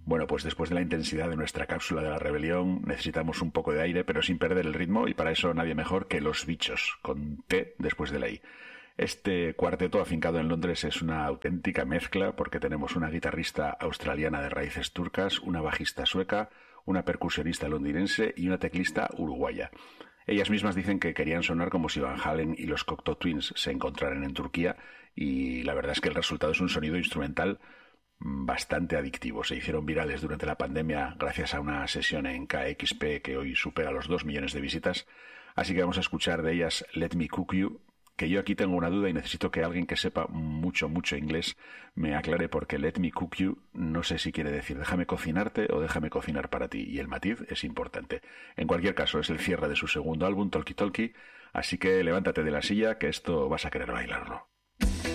Bueno, pues después de la intensidad de nuestra cápsula de la rebelión, necesitamos un poco de aire, pero sin perder el ritmo, y para eso nadie mejor que Los Bichos, con T después de la I. Este cuarteto afincado en Londres es una auténtica mezcla, porque tenemos una guitarrista australiana de raíces turcas, una bajista sueca, una percusionista londinense y una teclista uruguaya. Ellas mismas dicen que querían sonar como si Van Halen y los Cocteau Twins se encontraran en Turquía, y la verdad es que el resultado es un sonido instrumental bastante adictivo. Se hicieron virales durante la pandemia gracias a una sesión en KXP que hoy supera los 2 millones de visitas, así que vamos a escuchar de ellas Let Me Cook You, que yo aquí tengo una duda y necesito que alguien que sepa mucho inglés me aclare, porque Let Me Cook You no sé si quiere decir déjame cocinarte o déjame cocinar para ti, y el matiz es importante. En cualquier caso, es el cierre de su segundo álbum, Talkie Talkie, así que levántate de la silla que esto vas a querer bailarlo.